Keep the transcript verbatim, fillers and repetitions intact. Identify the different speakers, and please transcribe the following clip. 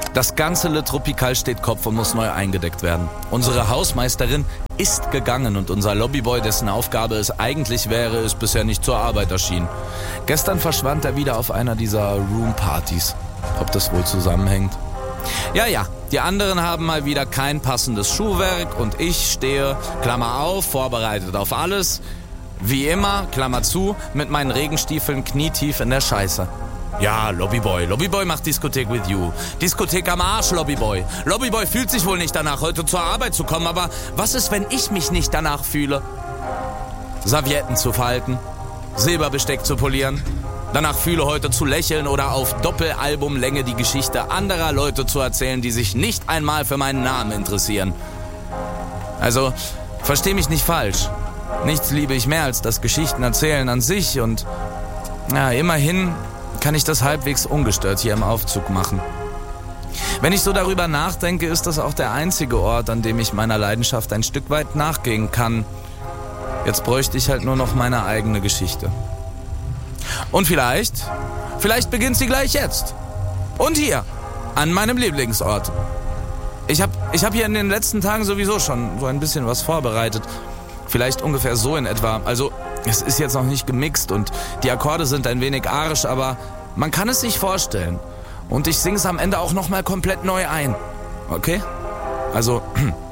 Speaker 1: Das ganze Le Tropical steht Kopf und muss neu eingedeckt werden. Unsere Hausmeisterin ist gegangen und unser Lobbyboy, dessen Aufgabe es eigentlich wäre, ist bisher nicht zur Arbeit erschienen. Gestern verschwand er wieder auf einer dieser Roompartys. Ob das wohl zusammenhängt? Ja, ja, die anderen haben mal wieder kein passendes Schuhwerk und ich stehe, Klammer auf, vorbereitet auf alles, wie immer, Klammer zu, mit meinen Regenstiefeln knietief in der Scheiße. Ja, Lobbyboy, Lobbyboy macht Diskothek with you. Diskothek am Arsch, Lobbyboy. Lobbyboy fühlt sich wohl nicht danach, heute zur Arbeit zu kommen, aber was ist, wenn ich mich nicht danach fühle? Servietten zu falten, Silberbesteck zu polieren, danach fühle, heute zu lächeln oder auf Doppelalbumlänge die Geschichte anderer Leute zu erzählen, die sich nicht einmal für meinen Namen interessieren. Also, versteh mich nicht falsch. Nichts liebe ich mehr als das Geschichtenerzählen an sich und, ja, immerhin kann ich das halbwegs ungestört hier im Aufzug machen. Wenn ich so darüber nachdenke, ist das auch der einzige Ort, an dem ich meiner Leidenschaft ein Stück weit nachgehen kann. Jetzt bräuchte ich halt nur noch meine eigene Geschichte. Und vielleicht, vielleicht beginnt sie gleich jetzt. Und hier, an meinem Lieblingsort. Ich hab, ich hab hier in den letzten Tagen sowieso schon so ein bisschen was vorbereitet. Vielleicht ungefähr so in etwa. Also, es ist jetzt noch nicht gemixt und die Akkorde sind ein wenig arisch, aber man kann es sich vorstellen. Und ich singe es am Ende auch nochmal komplett neu ein. Okay? Also,